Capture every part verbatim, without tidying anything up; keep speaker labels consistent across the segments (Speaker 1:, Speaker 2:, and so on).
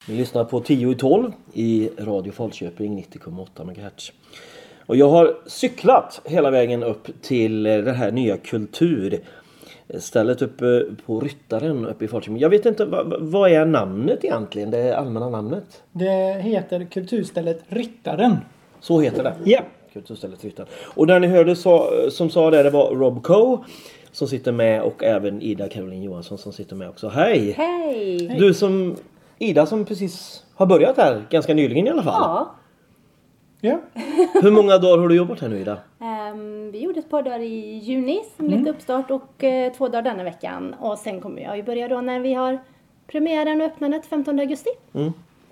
Speaker 1: Ni lyssnar på tio i tolv i Radio Falköping nittio komma åtta megahertz. Och jag har cyklat hela vägen upp till det här nya kulturstället uppe på Ryttaren uppe i Falköping. Jag vet inte, vad, vad är namnet egentligen? Det allmänna namnet?
Speaker 2: Det heter kulturstället Ryttaren.
Speaker 1: Så heter det?
Speaker 2: Ja.
Speaker 1: Kulturstället Ryttaren. Och där ni hörde så, som sa det, det var Rob Coe som sitter med och även Ida Caroline Johansson som sitter med också. Hej!
Speaker 3: Hej!
Speaker 1: Du som, Ida som precis har börjat här, ganska nyligen i alla fall.
Speaker 3: Ja.
Speaker 2: Ja.
Speaker 1: Hur många dagar har du jobbat här nu, Ida?
Speaker 3: Um, vi gjorde ett par dagar i juni som
Speaker 2: Mm.
Speaker 3: lite uppstart och uh, två dagar denna veckan. Och sen kommer jag ju börja då när vi har premiären och öppnandet femtonde augusti.
Speaker 1: Mm.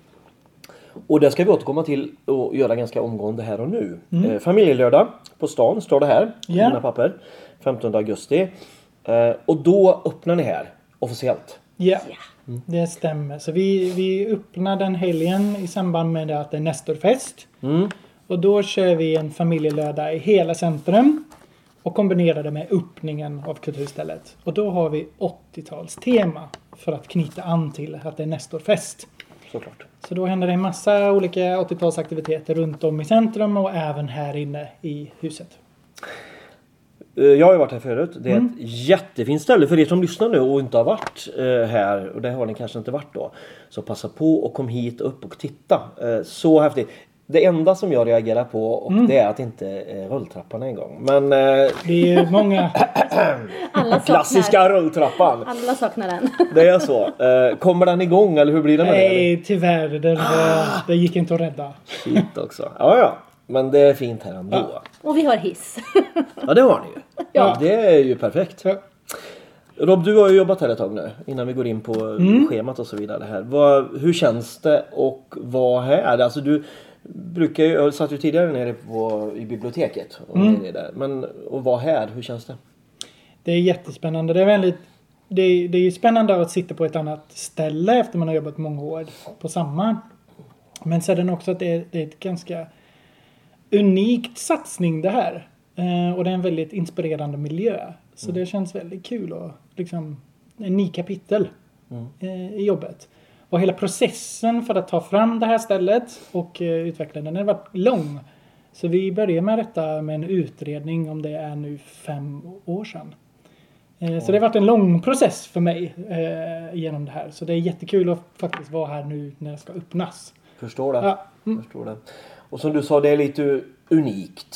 Speaker 1: Och det ska vi återkomma till och göra ganska omgående här och nu.
Speaker 2: Mm.
Speaker 1: Eh, familjelördag på stan står det här i
Speaker 2: Ja.
Speaker 1: mina papper. femtonde augusti. Eh, och då öppnar ni här officiellt.
Speaker 2: Ja,
Speaker 3: Ja.
Speaker 2: det stämmer. Så vi, vi öppnar den helgen i samband med att det är Nestorfest.
Speaker 1: Mm.
Speaker 2: Och då kör vi en familjelördag i hela centrum. Och kombinerar det med öppningen av kulturstället. Och då har vi åttiotalstema för att knyta an till att det är Nestorfest.
Speaker 1: Såklart.
Speaker 2: Så då händer det en massa olika åttiotalsaktiviteter runt om i centrum och även här inne i huset.
Speaker 1: Eh, Jag har ju varit här förut. Det är
Speaker 2: Mm.
Speaker 1: ett jättefint ställe för er som lyssnar nu och inte har varit eh, här. Och det har ni kanske inte varit då. Så passa på och kom hit upp och titta. Eh, så häftigt. Det enda som jag reagerar på och
Speaker 2: Mm.
Speaker 1: det är att inte eh, rulltrappan är igång. Men eh,
Speaker 2: Det är många...
Speaker 3: Alla saknar,
Speaker 1: klassiska rulltrappan.
Speaker 3: alla saknar den.
Speaker 1: Det är så. Eh, kommer den igång eller hur blir det med det?
Speaker 2: Nej, tyvärr. Det, det gick inte att rädda.
Speaker 1: Shit också. Ja, ja. Men det är fint här ändå. Ja,
Speaker 3: Och vi har hiss.
Speaker 1: det har ni ju.
Speaker 2: Ja.
Speaker 1: Det är ju perfekt.
Speaker 2: Så,
Speaker 1: Rob, du har ju jobbat här ett tag nu. Innan vi går in på schemat och så vidare här. Vad, hur känns det och vad här? Alltså du brukar ju, jag satt ju tidigare nere på, i biblioteket. Och
Speaker 2: Mm.
Speaker 1: nere där. Men och vad här? Hur känns det?
Speaker 2: det är jättespännande. Det är väldigt... Det är, det är ju spännande att sitta på ett annat ställe efter man har jobbat många år på samma. Men sedan också att det är, det är ett ganska unikt satsning det här. Eh, och det är en väldigt inspirerande miljö. Så det känns väldigt kul och liksom en ny kapitel eh, i jobbet. Och hela processen för att ta fram det här stället och eh, utveckla den har varit lång. Så vi börjar med detta med en utredning om det är nu fem år sedan. Eh, så det har varit en lång process för mig eh, genom det här. Så det är jättekul att faktiskt vara här nu när det ska öppnas.
Speaker 1: Förstår det.
Speaker 2: Ja. Mm.
Speaker 1: Förstår det. Och som du sa, det är lite unikt.